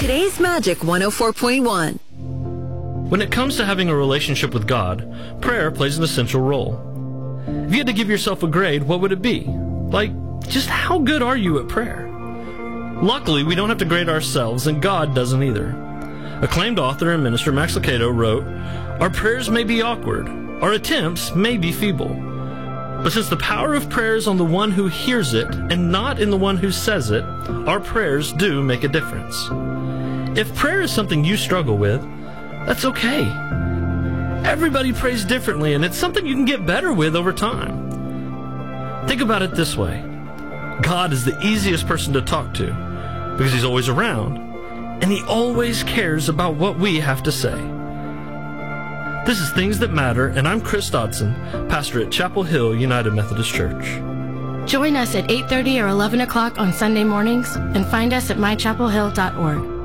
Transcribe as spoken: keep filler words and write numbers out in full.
Today's Magic one oh four point one. When it comes to having a relationship with God, prayer plays an essential role. If you had to give yourself a grade, what would it be? Like, just how good are you at prayer? Luckily, we don't have to grade ourselves, and God doesn't either. Acclaimed author and minister Max Lucado wrote, "Our prayers may be awkward, our attempts may be feeble. But since the power of prayer is on the one who hears it and not in the one who says it, our prayers do make a difference." If prayer is something you struggle with, that's okay. Everybody prays differently, and it's something you can get better with over time. Think about it this way. God is the easiest person to talk to because he's always around, and he always cares about what we have to say. This is Things That Matter, and I'm Chris Dodson, pastor at Chapel Hill United Methodist Church. Join us at eight thirty or eleven o'clock on Sunday mornings, and find us at my chapel hill dot org.